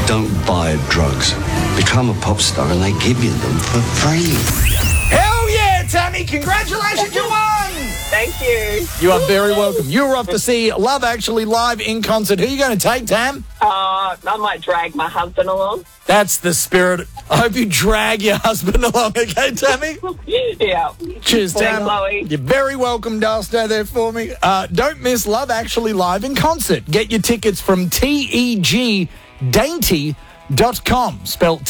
Don't buy drugs. Become a pop star and they give you them for free. Hell yeah, Tammy! Congratulations, you won! Thank you. You are very welcome. You're off to see Love Actually live in concert. Who are you going to take, Tam? I might drag my husband along. That's the spirit. I hope you drag your husband along, okay, Tammy? Yeah. Cheers, Tam. Chloe. You're very welcome, Dale. Stay there for me. Don't miss Love Actually live in concert. Get your tickets from tegdainty.com. Spelled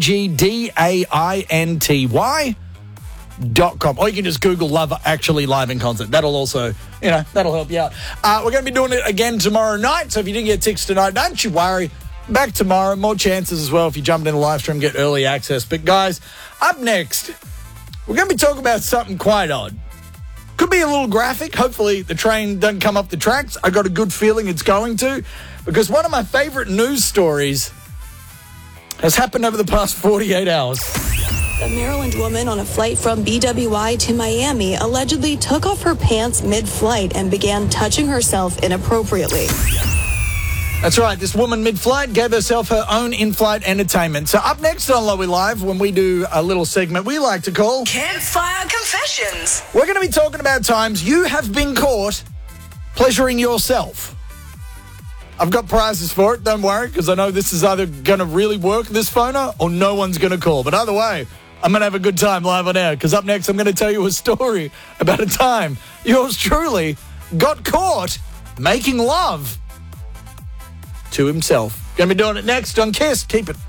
tegdainty.com. Or you can just Google Love Actually live in concert. That'll also, that'll help you out. We're going to be doing it again tomorrow night. So if you didn't get tickets tonight, don't you worry. Back tomorrow. More chances as well if you jump in the live stream, get early access. But guys, up next, we're going to be talking about something quite odd. Could be a little graphic. Hopefully the train doesn't come up the tracks. I got a good feeling it's going to, because one of my favorite news stories has happened over the past 48 hours. A Maryland woman on a flight from BWI to Miami allegedly took off her pants mid-flight and began touching herself inappropriately. That's right. This woman mid-flight gave herself her own in-flight entertainment. So up next on Lowy Live, when we do a little segment we like to call Campfire Confessions. We're going to be talking about times you have been caught pleasuring yourself. I've got prizes for it, don't worry, because I know this is either going to really work, this phoner, or no one's going to call. But either way, I'm going to have a good time live on air, because up next I'm going to tell you a story about a time yours truly got caught making love to himself. Going to be doing it next on Kiss. Keep it.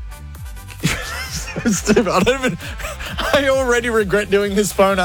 Stupid. I already regret doing this phoner.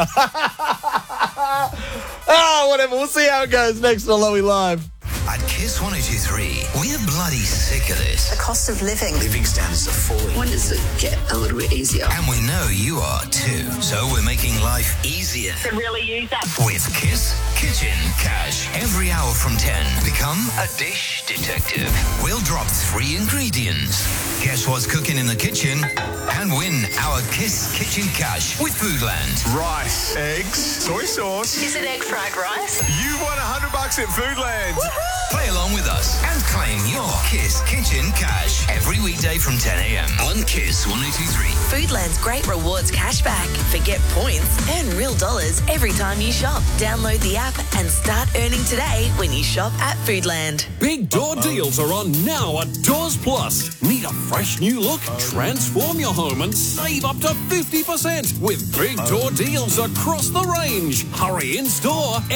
Whatever. We'll see how it goes next on Lowy Live. At Kiss 102.3, we're bloody sick of this. The cost of living. Living standards are falling. When does it get a little bit easier? And we know you are too. So we're making life easier. Could really use that. With Kiss Kitchen Cash. Every hour from 10, become a dish detective. We'll drop 3 ingredients. Guess what's cooking in the kitchen? And win our Kiss Kitchen Cash with Foodland. Rice, eggs, soy sauce. Is it egg fried rice? You won $100 at Foodland. Play along with us and claim your Kiss Kitchen Cash every weekday from 10 a.m. on Kiss 102.3. Foodland's great rewards cashback. Forget points, earn real dollars every time you shop. Download the app and start earning today when you shop at Foodland. Big door deals are on now at Doors Plus. Need a fresh new look? Transform your home and save up to 50% with big door deals across the range. Hurry in store